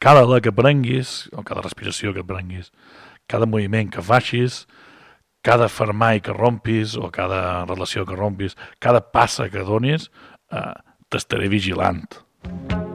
cada alè que prenguis, o cada respiració que prenguis, cada moviment que facis, cada fermall que rompis o cada relació que rompis, cada passa que donis, t'estaré vigilant.